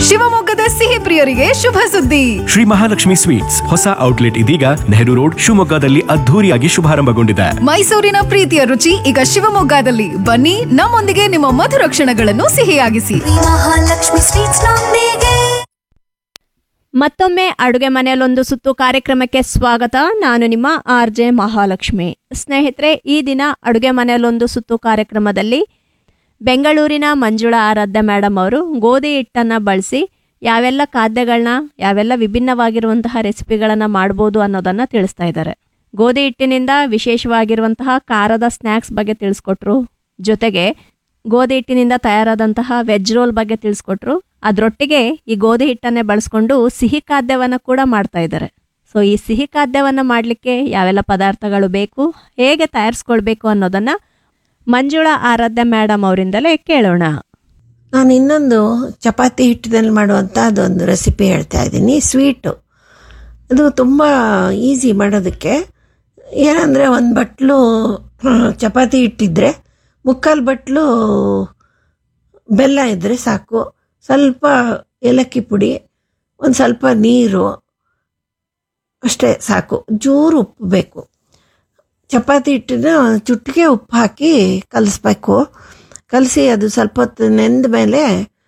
ಶಿವಮೊಗ್ಗದ ಸಿಹಿ ಪ್ರಿಯರಿಗೆ ಶುಭ ಸುದ್ದಿ. ಶ್ರೀ ಮಹಾಲಕ್ಷ್ಮಿ ಸ್ವೀಟ್ಸ್ ಹೊಸ ಔಟ್ಲೆಟ್ ಇದೀಗ ನೆಹರು ರೋಡ್ ಶಿವಮೊಗ್ಗದಲ್ಲಿ ಅದ್ಧೂರಿಯಾಗಿ ಶುಭಾರಂಭಗೊಂಡಿದೆ. ಮೈಸೂರಿನ ಪ್ರೀತಿಯ ರುಚಿ ಈಗ ಶಿವಮೊಗ್ಗದಲ್ಲಿ. ಬನ್ನಿ, ನಮ್ಮೊಂದಿಗೆ ನಿಮ್ಮ ಮಧುರ ಕ್ಷಣಗಳನ್ನು ಸಿಹಿಯಾಗಿಸಿ. ಮಹಾಲಕ್ಷ್ಮಿ ಸ್ವೀಟ್ಸ್ ನೊಂದಿಗೆ. ಮತ್ತೊಮ್ಮೆ ಅಡುಗೆ ಮನೆಯಲ್ಲೊಂದು ಸುತ್ತು ಕಾರ್ಯಕ್ರಮಕ್ಕೆ ಸ್ವಾಗತ. ನಾನು ನಿಮ್ಮ RJ ಮಹಾಲಕ್ಷ್ಮಿ. ಸ್ನೇಹಿತರೆ, ಈ ದಿನ ಅಡುಗೆ ಮನೆಯಲ್ಲೊಂದು ಸುತ್ತು ಕಾರ್ಯಕ್ರಮದಲ್ಲಿ ಬೆಂಗಳೂರಿನ ಮಂಜುಳಾ ಆರಾಧ್ಯ ಮೇಡಮ್ ಅವರು ಗೋಧಿ ಹಿಟ್ಟನ್ನು ಬಳಸಿ ಯಾವೆಲ್ಲ ಖಾದ್ಯಗಳನ್ನ, ಯಾವೆಲ್ಲ ವಿಭಿನ್ನವಾಗಿರುವಂತಹ ರೆಸಿಪಿಗಳನ್ನು ಮಾಡ್ಬೋದು ಅನ್ನೋದನ್ನು ತಿಳಿಸ್ತಾ ಇದ್ದಾರೆ. ಗೋಧಿ ಹಿಟ್ಟಿನಿಂದ ವಿಶೇಷವಾಗಿರುವಂತಹ ಖಾರದ ಸ್ನ್ಯಾಕ್ಸ್ ಬಗ್ಗೆ ತಿಳಿಸ್ಕೊಟ್ರು. ಜೊತೆಗೆ ಗೋಧಿ ಹಿಟ್ಟಿನಿಂದ ತಯಾರಾದಂತಹ ವೆಜ್ ರೋಲ್ ಬಗ್ಗೆ ತಿಳಿಸ್ಕೊಟ್ರು. ಅದರೊಟ್ಟಿಗೆ ಈ ಗೋಧಿ ಹಿಟ್ಟನ್ನೇ ಬಳಸ್ಕೊಂಡು ಸಿಹಿ ಖಾದ್ಯವನ್ನು ಕೂಡ ಮಾಡ್ತಾ ಇದ್ದಾರೆ. ಸೊ ಈ ಸಿಹಿ ಖಾದ್ಯವನ್ನು ಮಾಡಲಿಕ್ಕೆ ಯಾವೆಲ್ಲ ಪದಾರ್ಥಗಳು ಬೇಕು, ಹೇಗೆ ತಯಾರಿಸ್ಕೊಳ್ಬೇಕು ಅನ್ನೋದನ್ನು ಮಂಜುಳಾ ಆರಾಧ್ಯ ಮೇಡಮ್ ಅವರಿಂದಲೇ ಕೇಳೋಣ. ನಾನು ಇನ್ನೊಂದು ಚಪಾತಿ ಹಿಟ್ಟಿನಲ್ಲಿ ಮಾಡುವಂಥ ಅದೊಂದು ರೆಸಿಪಿ ಹೇಳ್ತಾ ಇದ್ದೀನಿ. ಸ್ವೀಟು ಅದು ತುಂಬ ಈಸಿ ಮಾಡೋದಕ್ಕೆ. ಏನಂದರೆ ಒಂದು ಬಟ್ಲು ಚಪಾತಿ ಹಿಟ್ಟಿದ್ರೆ 3/4 ಬಟ್ಲು ಬೆಲ್ಲ ಇದ್ದರೆ ಸಾಕು. ಸ್ವಲ್ಪ ಏಲಕ್ಕಿ ಪುಡಿ, ಒಂದು ಸ್ವಲ್ಪ ನೀರು, ಅಷ್ಟೇ ಸಾಕು. ಚೂರು ಉಪ್ಪು ಬೇಕು. ಚಪಾತಿ ಹಿಟ್ಟನ್ನ ಚುಟ್ಟಿಗೆ ಉಪ್ಪು ಹಾಕಿ ಕಲಿಸ್ಬೇಕು. ಕಲಸಿ ಅದು ಸ್ವಲ್ಪ ಹೊತ್ತು ನೆಂದ ಮೇಲೆ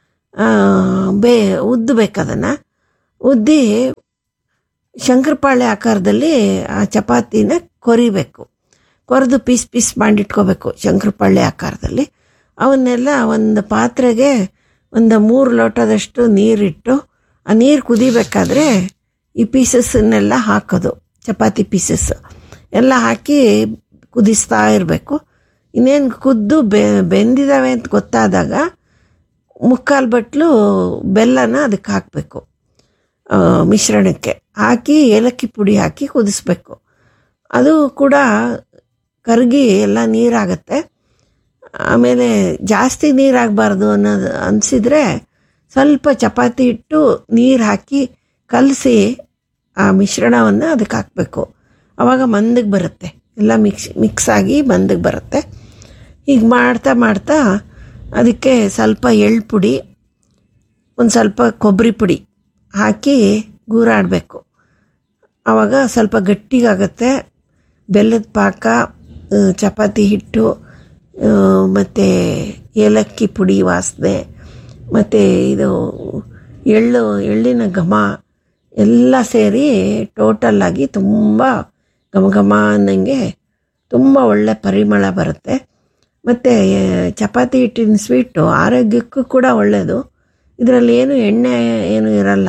ಉದ್ದಬೇಕು. ಅದನ್ನು ಉದ್ದಿ ಶಂಕರಪಾಳೆ ಆಕಾರದಲ್ಲಿ ಆ ಚಪಾತಿನ ಕೊರಿಬೇಕು. ಕೊರೆದು ಪೀಸ್ ಪೀಸ್ ಮಾಡಿಟ್ಕೋಬೇಕು ಶಂಕರಪಾಳೆ ಆಕಾರದಲ್ಲಿ. ಅವನ್ನೆಲ್ಲ ಒಂದು ಪಾತ್ರೆಗೆ ಒಂದು 3 ಲೋಟದಷ್ಟು ನೀರಿಟ್ಟು, ಆ ನೀರು ಕುದಿಬೇಕಾದ್ರೆ ಈ ಪೀಸಸ್ಸನ್ನೆಲ್ಲ ಹಾಕೋದು. ಚಪಾತಿ ಪೀಸಸ್ ಎಲ್ಲ ಹಾಕಿ ಕುದಿಸ್ತಾ ಇರಬೇಕು. ಇನ್ನೇನು ಕುದ್ದು ಬೆಂದಿದ್ದಾವೆ ಅಂತ ಗೊತ್ತಾದಾಗ 3/4 ಬಟ್ಲು ಬೆಲ್ಲನ ಅದಕ್ಕೆ ಹಾಕಬೇಕು. ಮಿಶ್ರಣಕ್ಕೆ ಹಾಕಿ ಏಲಕ್ಕಿ ಪುಡಿ ಹಾಕಿ ಕುದಿಸ್ಬೇಕು. ಅದು ಕೂಡ ಕರಗಿ ಎಲ್ಲ ನೀರಾಗತ್ತೆ. ಆಮೇಲೆ ಜಾಸ್ತಿ ನೀರಾಗಬಾರ್ದು ಅನ್ನೋದು ಅನಿಸಿದರೆ ಸ್ವಲ್ಪ ಚಪಾತಿ ಹಿಟ್ಟು ನೀರು ಹಾಕಿ ಕಲಸಿ ಆ ಮಿಶ್ರಣವನ್ನು ಅದಕ್ಕೆ ಹಾಕಬೇಕು. ಆವಾಗ ಮಂದಕ್ಕೆ ಬರುತ್ತೆ, ಎಲ್ಲ ಮಿಕ್ಸ್ ಆಗಿ ಮಂದಕ್ಕೆ ಬರುತ್ತೆ. ಹೀಗೆ ಮಾಡ್ತಾ ಮಾಡ್ತಾ ಅದಕ್ಕೆ ಸ್ವಲ್ಪ ಎಳ್ಳು ಪುಡಿ, ಒಂದು ಸ್ವಲ್ಪ ಕೊಬ್ಬರಿ ಪುಡಿ ಹಾಕಿ ಗೂರಾಡಬೇಕು. ಆವಾಗ ಸ್ವಲ್ಪ ಗಟ್ಟಿಗಾಗತ್ತೆ. ಬೆಲ್ಲದ ಪಾಕ, ಚಪಾತಿ ಹಿಟ್ಟು ಮತ್ತು ಏಲಕ್ಕಿ ಪುಡಿ ವಾಸನೆ ಮತ್ತು ಇದು ಎಳ್ಳಿನ ಘಮ ಎಲ್ಲ ಸೇರಿ ಟೋಟಲ್ಲಾಗಿ ತುಂಬ ಘಮ ಘಮ ಅನ್ನಂಗೆ ತುಂಬ ಒಳ್ಳೆ ಪರಿಮಳ ಬರುತ್ತೆ. ಮತ್ತು ಚಪಾತಿ ಹಿಟ್ಟಿನ ಸ್ವೀಟು ಆರೋಗ್ಯಕ್ಕೂ ಕೂಡ ಒಳ್ಳೆಯದು. ಇದರಲ್ಲಿ ಏನು ಎಣ್ಣೆ ಏನು ಇರಲ್ಲ.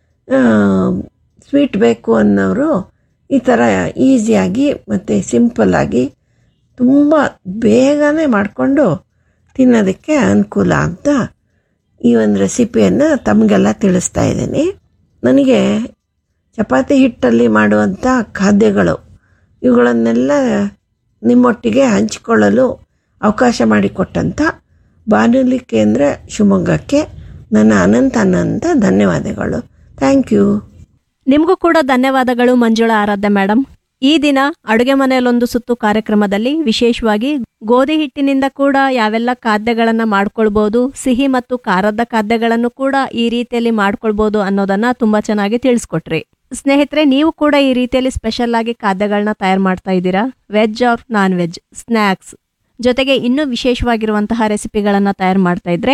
ಸ್ವೀಟ್ ಬೇಕು ಅನ್ನೋರು ಈ ಥರ ಈಸಿಯಾಗಿ ಮತ್ತು ಸಿಂಪಲ್ಲಾಗಿ ತುಂಬ ಬೇಗನೆ ಮಾಡಿಕೊಂಡು ತಿನ್ನೋದಕ್ಕೆ ಅನುಕೂಲ ಅಂತ ಈ ಒಂದು ರೆಸಿಪಿಯನ್ನು ತಮಗೆಲ್ಲ ತಿಳಿಸ್ತಾ ಇದ್ದೀನಿ. ನನಗೆ ಚಪಾತಿ ಹಿಟ್ಟಲ್ಲಿ ಮಾಡುವಂಥ ಖಾದ್ಯಗಳು ಇವುಗಳನ್ನೆಲ್ಲ ನಿಮ್ಮೊಟ್ಟಿಗೆ ಹಂಚಿಕೊಳ್ಳಲು ಅವಕಾಶ ಮಾಡಿಕೊಟ್ಟಂಥ ಬಾನುಲಿ ಕೇಂದ್ರ ಶಿವಮೊಗ್ಗಕ್ಕೆ ನನ್ನ ಅನಂತ ಧನ್ಯವಾದಗಳು. Thank you. ನಿಮಗೂ ಕೂಡ ಧನ್ಯವಾದಗಳು ಮಂಜುಳಾ ಆರಾಧ್ಯ ಮೇಡಮ್. ಈ ದಿನ ಅಡುಗೆ ಮನೆಯಲ್ಲೊಂದು ಸುತ್ತು ಕಾರ್ಯಕ್ರಮದಲ್ಲಿ ವಿಶೇಷವಾಗಿ ಗೋಧಿ ಹಿಟ್ಟಿನಿಂದ ಕೂಡ ಯಾವೆಲ್ಲ ಖಾದ್ಯಗಳನ್ನು ಮಾಡ್ಕೊಳ್ಬೋದು, ಸಿಹಿ ಮತ್ತು ಖಾರದ ಖಾದ್ಯಗಳನ್ನು ಕೂಡ ಈ ರೀತಿಯಲ್ಲಿ ಮಾಡ್ಕೊಳ್ಬೋದು ಅನ್ನೋದನ್ನ ತುಂಬಾ ಚೆನ್ನಾಗಿ ತಿಳಿಸ್ಕೊಟ್ರಿ. ಸ್ನೇಹಿತರೆ, ನೀವು ಕೂಡ ಈ ರೀತಿಯಲ್ಲಿ ಸ್ಪೆಷಲ್ ಆಗಿ ಖಾದ್ಯಗಳನ್ನ ತಯಾರು ಮಾಡ್ತಾ ಇದ್ದೀರಾ? Veg or non veg, snacks ಜೊತೆಗೆ ಇನ್ನೂ ವಿಶೇಷವಾಗಿರುವಂತಹ ರೆಸಿಪಿಗಳನ್ನು ತಯಾರು ಮಾಡ್ತಾ ಇದ್ರೆ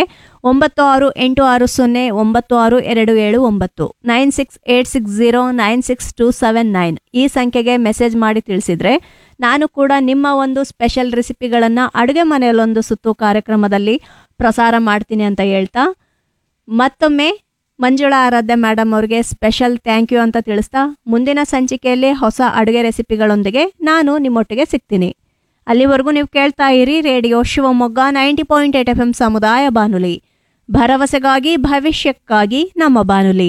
9860962779 9686096279 ಈ ಸಂಖ್ಯೆಗೆ ಮೆಸೇಜ್ ಮಾಡಿ ತಿಳಿಸಿದ್ರೆ ನಾನು ಕೂಡ ನಿಮ್ಮ ಒಂದು ಸ್ಪೆಷಲ್ ರೆಸಿಪಿಗಳನ್ನು ಅಡುಗೆ ಮನೆಯಲ್ಲೊಂದು ಸುತ್ತು ಕಾರ್ಯಕ್ರಮದಲ್ಲಿ ಪ್ರಸಾರ ಮಾಡ್ತೀನಿ ಅಂತ ಹೇಳ್ತಾ ಮತ್ತೊಮ್ಮೆ ಮಂಜುಳಾ ಆರಾಧ್ಯ ಮೇಡಮ್ ಅವ್ರಿಗೆ ಸ್ಪೆಷಲ್ ಥ್ಯಾಂಕ್ ಯು ಅಂತ ತಿಳಿಸ್ತಾ ಮುಂದಿನ ಸಂಚಿಕೆಯಲ್ಲಿ ಹೊಸ ಅಡುಗೆ ರೆಸಿಪಿಗಳೊಂದಿಗೆ ನಾನು ನಿಮ್ಮೊಟ್ಟಿಗೆ ಸಿಗ್ತೀನಿ. ಅಲ್ಲಿವರೆಗೂ ನೀವು ಕೇಳ್ತಾ ಇರಿ ರೇಡಿಯೋ ಶಿವಮೊಗ್ಗ 90.8 FM ಸಮುದಾಯ ಬಾನುಲಿ, ಭರವಸೆಗಾಗಿ ಭವಿಷ್ಯಕ್ಕಾಗಿ ನಮ್ಮ ಬಾನುಲಿ.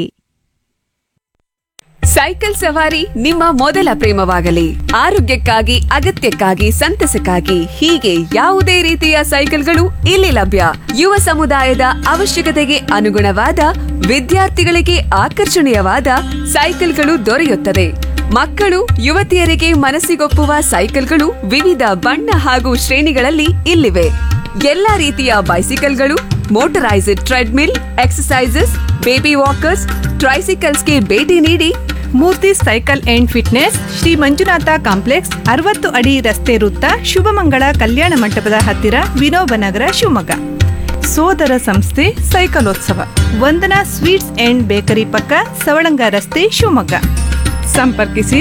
ಸೈಕಲ್ ಸವಾರಿ ನಿಮ್ಮ ಮೊದಲ ಪ್ರೇಮವಾಗಲಿ. ಆರೋಗ್ಯಕ್ಕಾಗಿ, ಅಗತ್ಯಕ್ಕಾಗಿ, ಸಂತಸಕ್ಕಾಗಿ ಹೀಗೆ ಯಾವುದೇ ರೀತಿಯ ಸೈಕಲ್ಗಳು ಇಲ್ಲಿ ಲಭ್ಯ. ಯುವ ಸಮುದಾಯದ ಅವಶ್ಯಕತೆಗೆ ಅನುಗುಣವಾದ, ವಿದ್ಯಾರ್ಥಿಗಳಿಗೆ ಆಕರ್ಷಣೀಯವಾದ ಸೈಕಲ್ಗಳು ದೊರೆಯುತ್ತದೆ. ಮಕ್ಕಳು, ಯುವತಿಯರಿಗೆ ಮನಸ್ಸಿಗೊಪ್ಪುವ ಸೈಕಲ್ಗಳು ವಿವಿಧ ಬಣ್ಣ ಹಾಗೂ ಶ್ರೇಣಿಗಳಲ್ಲಿ ಇಲ್ಲಿವೆ. ಎಲ್ಲಾ ರೀತಿಯ ಬೈಸಿಕಲ್ಗಳು, motorised treadmill, exercises, baby walkers, ಟ್ರೈಸಿಕಲ್ಸ್ಗೆ ಭೇಟಿ ನೀಡಿ. ಮೂರ್ತಿ cycle and fitness, Shri Manjunatha complex, 60 ಅಡಿ ರಸ್ತೆ ವೃತ್ತ, ಶುಭಮಂಗಳ ಕಲ್ಯಾಣ ಮಂಟಪದ ಹತ್ತಿರ, ವಿನೋಬನಗರ, ಶಿವಮೊಗ್ಗ. ಸೋದರ ಸಂಸ್ಥೆ ಸೈಕಲೋತ್ಸವ, ವಂದನಾ ಸ್ವೀಟ್ಸ್ ಅಂಡ್ ಬೇಕರಿ ಪಕ್ಕ, ಸವಳಂಗ ರಸ್ತೆ, ಶಿವಮೊಗ್ಗ. ಸಂಪರ್ಕಿಸಿ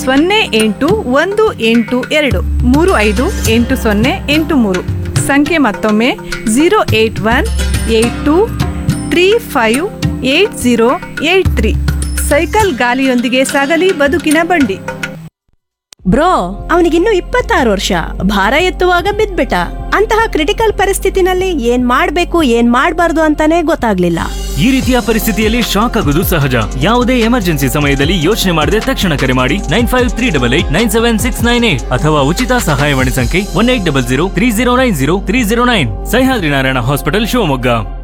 0818235808 ಸಂಖ್ಯೆ ಮತ್ತೊಮ್ಮೆ 08182358083. ಸೈಕಲ್ ಗಾಲಿಯೊಂದಿಗೆ ಸಾಗಲಿ ಬದುಕಿನ ಬಂಡಿ. ಬ್ರೋ, ಅವನಿಗಿನ್ನೂ 26 ವರ್ಷ, ಭಾರ ಎತ್ತುವಾಗ ಬಿದ್ಬಿಟ್ಟ. ಅಂತಹ ಕ್ರಿಟಿಕಲ್ ಪರಿಸ್ಥಿತಿನಲ್ಲಿ ಏನ್ ಮಾಡ್ಬೇಕು ಏನ್ ಮಾಡ್ಬಾರ್ದು ಅಂತಾನೆ ಗೊತ್ತಾಗ್ಲಿಲ್ಲ. ಈ ರೀತಿಯ ಪರಿಸ್ಥಿತಿಯಲ್ಲಿ ಶಾಕ್ ಆಗುವುದು ಸಹಜ. ಯಾವುದೇ ಎಮರ್ಜೆನ್ಸಿ ಸಮಯದಲ್ಲಿ ಯೋಚನೆ ಮಾಡದೆ ತಕ್ಷಣ ಕರೆ ಮಾಡಿ 9538897698 ಅಥವಾ ಉಚಿತ ಸಹಾಯವಾಣಿ ಸಂಖ್ಯೆ 180030903009. ಸಹ್ಯಾದ್ರಿ ನಾರಾಯಣ ಹಾಸ್ಪಿಟಲ್, ಶಿವಮೊಗ್ಗ.